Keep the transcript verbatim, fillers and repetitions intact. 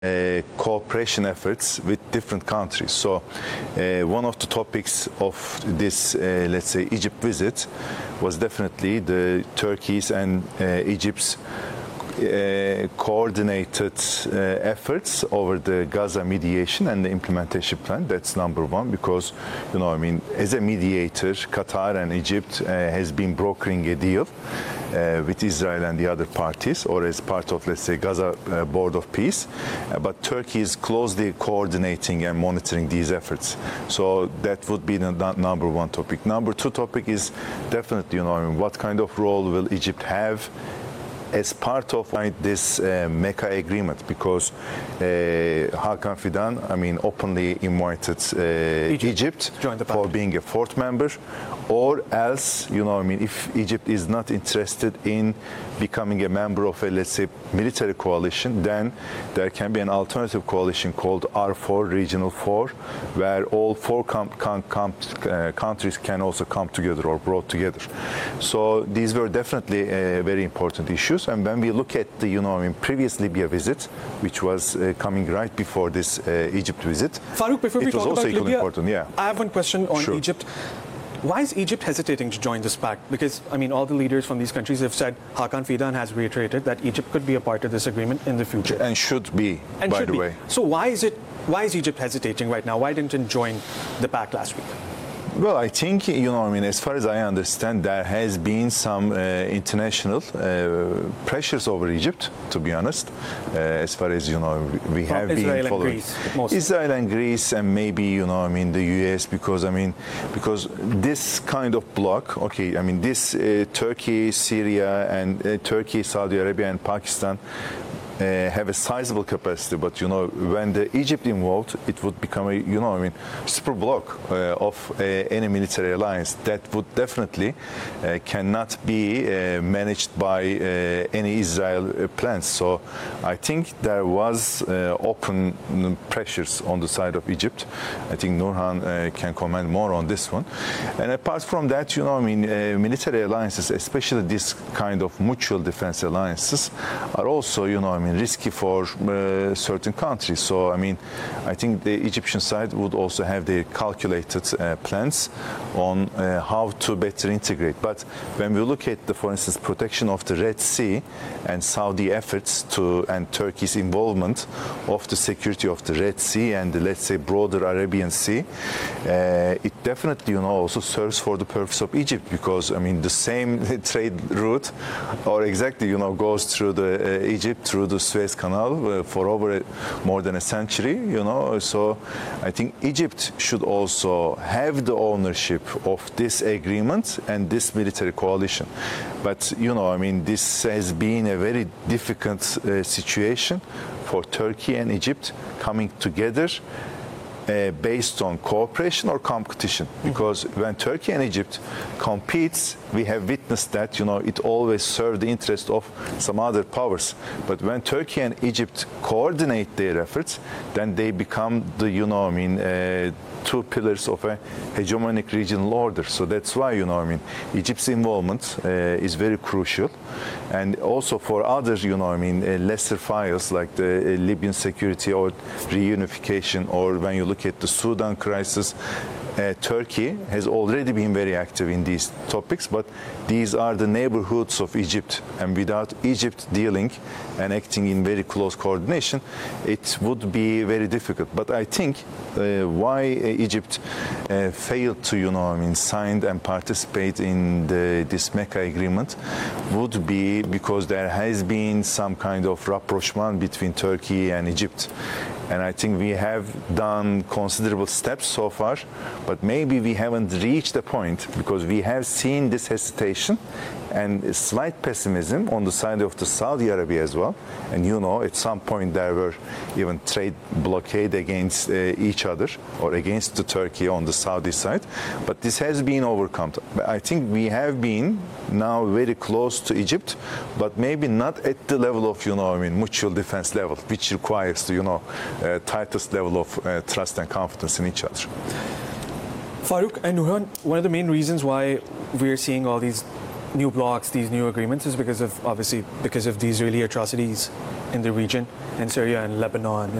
Uh, cooperation efforts with different countries. So uh, one of the topics of this, uh, let's say, Egypt visit was definitely the Turkey's and uh, Egypt's uh, coordinated uh, efforts over the Gaza mediation and the implementation plan. That's number one, because, you know, I mean, as a mediator, Qatar and Egypt uh, has been brokering a deal Uh, with Israel and the other parties, or as part of, let's say, Gaza uh, Board of Peace. Uh, but Turkey is closely coordinating and monitoring these efforts. So that would be the n- number one topic. Number two topic is definitely, you know, I mean, what kind of role will Egypt have as part of this uh, Mecca agreement, because uh, Hakan Fidan, I mean, openly invited uh, Egypt, Egypt for being a fourth member, or else, you know, I mean, if Egypt is not interested in becoming a member of a, let's say, military coalition, then there can be an alternative coalition called R four, Regional four, where all four com- com- com- uh, countries can also come together or brought together. So these were definitely uh, very important issues. And when we look at the, you know, I mean, previous Libya visit, which was uh, coming right before this uh, Egypt visit, Farouk, before it we was talk also about equally Libya, important. Yeah. I have one question on Sure. Egypt. Why is Egypt hesitating to join this pact? Because, I mean, all the leaders from these countries have said, Hakan Fidan has reiterated that Egypt could be a part of this agreement in the future. And should be, and by should the be. way. So why is it? Why is Egypt hesitating right now? Why didn't it join the pact last week? Well, I think, you know, I mean, as far as I understand, there has been some uh, international uh, pressures over Egypt, to be honest, uh, as far as, you know, we From have Israel been following. and Greece, mostly. Israel and Greece, and maybe, you know, I mean, the U S, because, I mean, because this kind of bloc, okay, I mean, this uh, Turkey, Syria, and uh, Turkey, Saudi Arabia, and Pakistan, Uh, have a sizable capacity, but, you know, when the Egypt involved, it would become a, you know, I mean, super bloc uh, of uh, any military alliance that would definitely uh, cannot be uh, managed by uh, any Israel uh, plans. So I think there was uh, open pressures on the side of Egypt. I think Nurhan uh, can comment more on this one. And apart from that, you know, I mean, uh, military alliances, especially this kind of mutual defense alliances, are also, you know, I mean, risky for uh, certain countries. So, I mean, I think the Egyptian side would also have their calculated uh, plans on uh, how to better integrate. But when we look at the, for instance, protection of the Red Sea and Saudi efforts to, and Turkey's involvement of the security of the Red Sea and the, let's say, broader Arabian Sea, uh, it definitely, you know, also serves for the purpose of Egypt, because, I mean, the same trade route, or exactly, you know, goes through the uh, Egypt, through the Suez Canal uh, for over a, more than a century, you know. So I think Egypt should also have the ownership of this agreement and this military coalition. But, you know, I mean, this has been a very difficult uh, situation for Turkey and Egypt coming together Uh, based on cooperation or competition, because mm-hmm. when Turkey and Egypt competes, we have witnessed that, you know, it always serves the interest of some other powers. But when Turkey and Egypt coordinate their efforts, then they become the, you know, I mean, uh, two pillars of a hegemonic regional order. So that's why, you know, I mean, Egypt's involvement uh, is very crucial. And also for other, you know, I mean, uh, lesser files like the uh, Libyan security or reunification, or when you look at the Sudan crisis, Uh, Turkey has already been very active in these topics, but these are the neighborhoods of Egypt, and without Egypt dealing and acting in very close coordination, it would be very difficult. But I think uh, why Egypt uh, failed to, you know, I mean, sign and participate in the, this Mecca agreement would be because there has been some kind of rapprochement between Turkey and Egypt. And I think we have done considerable steps so far, but maybe we haven't reached the point, because we have seen this hesitation and a slight pessimism on the side of the Saudi Arabia as well. And, you know, at some point there were even trade blockade against uh, each other, or against the Turkey on the Saudi side. But this has been overcome. I think we have been now very close to Egypt, but maybe not at the level of, you know, I mean, mutual defense level, which requires the, you know, uh, tightest level of uh, trust and confidence in each other. Farouk and Nurhan, one of the main reasons why we're seeing all these new blocs, these new agreements, is because of, obviously, because of the Israeli atrocities in the region in Syria and Lebanon.